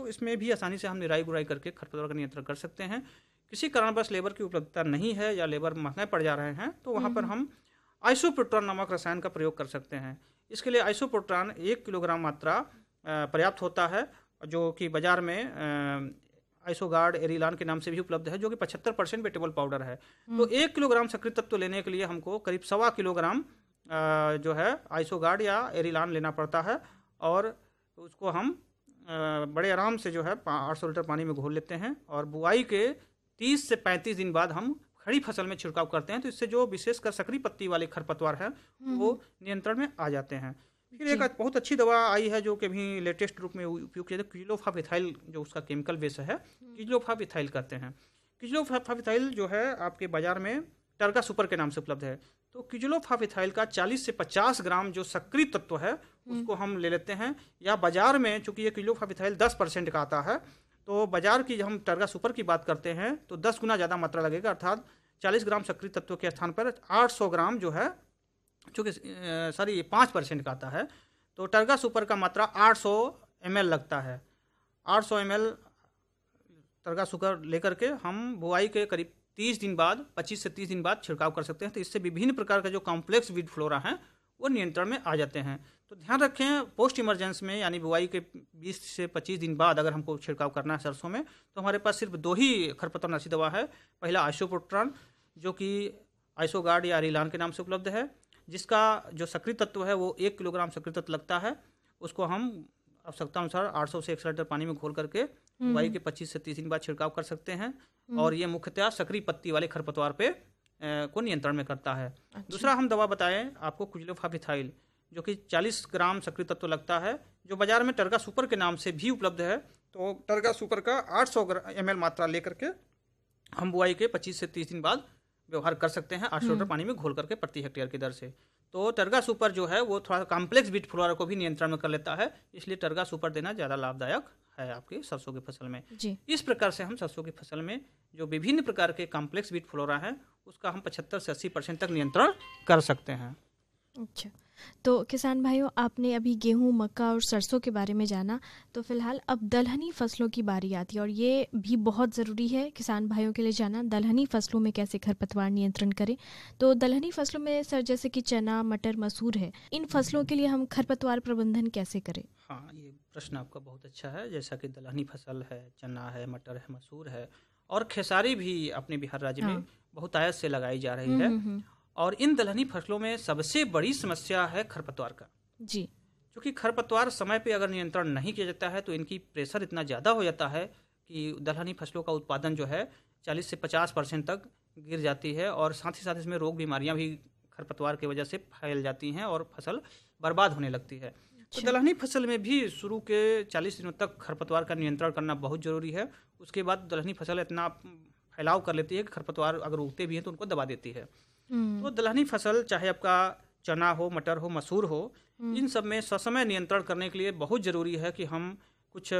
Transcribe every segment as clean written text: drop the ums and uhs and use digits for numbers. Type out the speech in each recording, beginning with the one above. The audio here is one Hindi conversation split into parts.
इसमें भी आसानी से हम निराई गुड़ाई करके खरपतवार का नियंत्रण कर सकते हैं। किसी कारणवश लेबर की उपलब्धता नहीं है या लेबर महंगे पड़ जा रहे हैं तो वहाँ पर हम आइसोप्रोट्रॉन नामक रसायन का प्रयोग कर सकते हैं। इसके लिए आइसोप्रोट्रॉन 1 किलोग्राम मात्रा पर्याप्त होता है, जो कि बाजार में आइसोगार्ड एरिलान के नाम से भी उपलब्ध है, जो कि 75% वेटेबल पाउडर है। तो 1 किलोग्राम सक्रिय तत्व लेने के लिए हमको करीब 1.25 किलोग्राम जो है आइसोगार्ड या एरिलान लेना पड़ता है, और उसको हम बड़े आराम से जो है 800 लीटर पानी में घोल लेते हैं, और बुआई के 30 से 35 दिन बाद हम खड़ी फसल में छिड़काव करते हैं। तो इससे जो विशेषकर सक्रिय पत्ती वाले खरपतवार है वो नियंत्रण में आ जाते हैं। फिर एक बहुत अच्छी दवा आई है जो कि अभी लेटेस्ट रूप में उपयोग किया जाता है, क्विलोफाविथाइल, जो उसका केमिकल बेस है, क्विलोफाविथाइल कहते हैं। क्विलोफाविथाइल जो है आपके बाजार में टर्गा सुपर के नाम से उपलब्ध है। तो क्विलोफाविथाइल का 40 से 50 ग्राम जो सक्रिय तत्व है उसको हम ले लेते हैं, या बाजार में चूंकि ये क्विलोफाविथाइल 10% का आता है, तो बाजार की जब हम टर्गा सुपर की बात करते हैं तो 10 गुना ज़्यादा मात्रा लगेगा, अर्थात 40 ग्राम सक्रिय तत्व के स्थान पर 800 ग्राम जो है, चूँकि सॉरी 5% का आता है, तो टर्गा सुपर का मात्रा 800 ml लगता है। 800 ml टर्गा सुपर लेकर के हम बुआई के करीब 30 दिन बाद, 25 से 30 दिन बाद छिड़काव कर सकते हैं। तो इससे विभिन्न प्रकार का जो कॉम्प्लेक्स वीड फ्लोरा हैं वो नियंत्रण में आ जाते हैं। तो ध्यान रखें, पोस्ट इमरजेंस में यानी बुआई के 20 से 25 दिन बाद अगर हमको छिड़काव करना है सरसों में, तो हमारे पास सिर्फ 2 ही खरपतवारनाशी दवा है। पहला आइसोप्रोट्रॉन, जो कि आइसोगार्ड या एरिलान के नाम से उपलब्ध है, जिसका जो सक्रिय तत्व है वो 1 किलोग्राम सक्रिय तत्व लगता है। उसको हम आवश्यकता अनुसार 800 से 100 लीटर पानी में घोल करके बुआई के 25 से 30 दिन बाद छिड़काव कर सकते हैं, और ये मुख्यतः सक्रिय पत्ती वाले खरपतवार पे को नियंत्रण में करता है। दूसरा हम दवा बताएं आपको क्विलोफाविथाइल, जो कि 40 ग्राम सक्रिय तत्व लगता है, जो बाजार में टर्गा सुपर के नाम से भी उपलब्ध है। तो टर्गा सुपर का 800 ml मात्रा लेकर के हम बुआई के 25 से 30 दिन बाद व्यवहार कर सकते हैं, 800 लीटर पानी में घोल करके प्रति हेक्टेयर की दर से। तो टर्गा सुपर जो है वो थोड़ा कॉम्प्लेक्स वीड फ्लोरा को भी नियंत्रण में कर लेता है, इसलिए टर्गा सुपर देना ज़्यादा लाभदायक है आपकी सरसों की फसल में। इस प्रकार से हम सरसों की फसल में जो विभिन्न प्रकार के कॉम्प्लेक्स वीड फ्लोरा है उसका हम 75 से 80% तक नियंत्रण कर सकते हैं। अच्छा, तो किसान भाइयों, आपने अभी गेहूं, मक्का और सरसों के बारे में जाना, तो फिलहाल अब दलहनी फसलों की बारी आती है, और ये भी बहुत ज़रूरी है किसान भाइयों के लिए जाना, दलहनी फसलों में कैसे खरपतवार नियंत्रण करें। तो दलहनी फसलों में सर जैसे कि चना, मटर, मसूर है, इन फसलों के लिए हम खरपतवार प्रबंधन कैसे करें? हाँ, ये प्रश्न आपका बहुत अच्छा है। जैसा कि दलहनी फसल है, चना है, मटर है, मसूर है, और खेसारी भी अपने बिहार राज्य में बहुत आयत से लगाई जा रही है। और इन दलहनी फसलों में सबसे बड़ी समस्या है खरपतवार का जी, क्योंकि खरपतवार समय पे अगर नियंत्रण नहीं किया जाता है तो इनकी प्रेशर इतना ज़्यादा हो जाता है कि दलहनी फसलों का उत्पादन जो है 40 से 50% तक गिर जाती है, और साथ ही साथ इसमें रोग बीमारियां भी खरपतवार की वजह से फैल जाती हैं और फसल बर्बाद होने लगती है। तो दलहनी फसल में भी शुरू के 40 दिनों तक खरपतवार का नियंत्रण करना बहुत ज़रूरी है। उसके बाद दलहनी फसल इतना फैलाव कर लेती है कि खरपतवार अगर उगते भी हैं तो उनको दबा देती है। तो दलहनी फसल चाहे आपका चना हो, मटर हो, मसूर हो, इन सब में ससमय नियंत्रण करने के लिए बहुत ज़रूरी है कि हम कुछ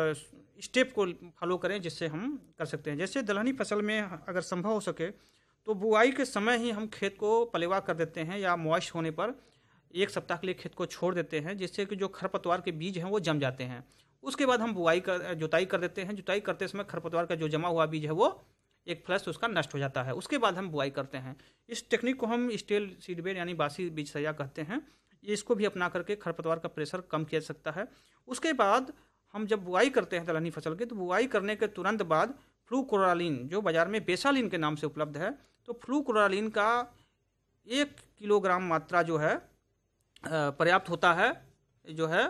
स्टेप को फॉलो करें जिससे हम कर सकते हैं। जैसे दलहनी फसल में अगर संभव हो सके तो बुआई के समय ही हम खेत को पलेवा कर देते हैं, या मॉइस्ट होने पर 1 सप्ताह के लिए खेत को छोड़ देते हैं, जिससे कि जो खरपतवार के बीज हैं वो जम जाते हैं। उसके बाद हम जुताई कर देते हैं। जुताई करते समय खरपतवार का जो जमा हुआ बीज है वो एक फ्लश उसका नष्ट हो जाता है। उसके बाद हम बुआई करते हैं। इस टेक्निक को हम स्टेल सीडबेड यानी बासी बीज सैया कहते हैं। ये इसको भी अपना करके खरपतवार का प्रेशर कम किया जा सकता है। उसके बाद हम जब बुआई करते हैं दलहनी फसल की, तो बुआई करने के तुरंत बाद फ्लूक्लोरालीन, जो बाजार में बेसालीन के नाम से उपलब्ध है, तो फ्लूक्लोरालीन का 1 किलोग्राम मात्रा जो है पर्याप्त होता है। जो है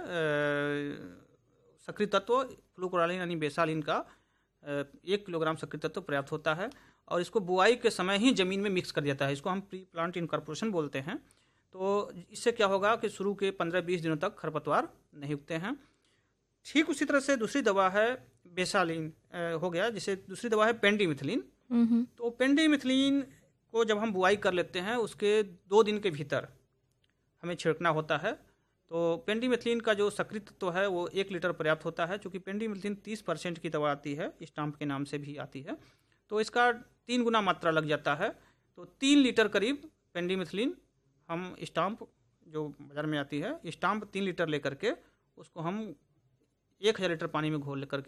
सक्रिय तत्व फ्लूक्लोरालीन यानी बेसालीन का 1 किलोग्राम सक्रिय तत्व पर्याप्त होता है, और इसको बुआई के समय ही ज़मीन में मिक्स कर दिया जाता है। इसको हम प्री प्लांट इनकॉर्पोरेशन बोलते हैं। तो इससे क्या होगा कि शुरू के 15-20 दिनों तक खरपतवार नहीं उगते हैं। ठीक उसी तरह से दूसरी दवा है बेसालीन हो गया, जिसे दूसरी दवा है पेंडिमिथिलीन। तो पेंडिमिथिलीन को जब हम बुआई कर लेते हैं उसके 2 दिन के भीतर हमें छिड़कना होता है। तो पेंडिमिथिलीन का जो सक्रिय तत्व है वो 1 लीटर पर्याप्त होता है। चूँकि पेंडिमिथिलीन 30% की दवा आती है, स्टाम्प के नाम से भी आती है, तो इसका 3 गुना मात्रा लग जाता है। तो 3 लीटर करीब पेंडिमिथिलीन हम स्टाम्प जो बाजार में आती है, स्टाम्प 3 लीटर लेकर के उसको हम 1000 लीटर पानी में घोल करके